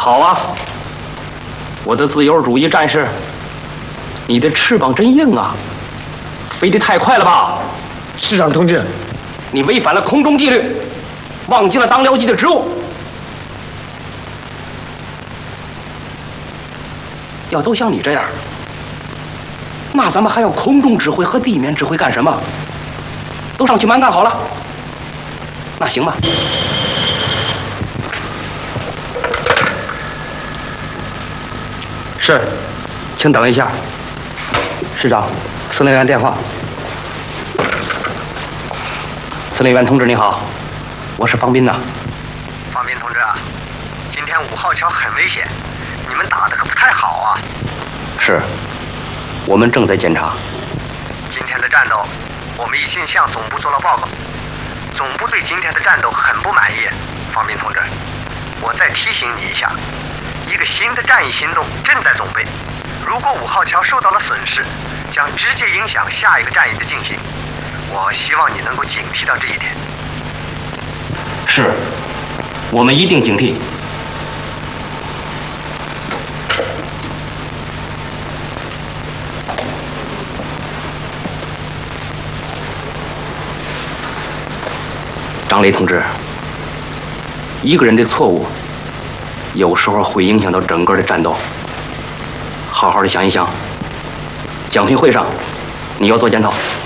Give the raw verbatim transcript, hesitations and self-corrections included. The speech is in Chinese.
好啊，我的自由主义战士，你的翅膀真硬啊，飞得太快了吧？ 师长同志， 你违反了空中纪律，忘记了当僚机的职务。要都像你这样，那咱们还要空中指挥和地面指挥干什么？都上去蛮干好了。那行吧。是，请等一下。师长，司令员电话。司令员同志你好，我是方斌呐。 方斌同志啊，今天五号桥很危险，你们打得可不太好啊。 是，我们正在检查。 今天的战斗，我们已经向总部做了报告，总部对今天的战斗很不满意。方斌同志，我再提醒你一下，一个新的战役行动正在准备，如果五号桥受到了损失，将直接影响下一个战役的进行。我希望你能够警惕到这一点。 是，我们一定警惕。张雷同志，一个人的错误，有时候会影响到整个的战斗。好好的想一想，奖评会上，你要做检讨。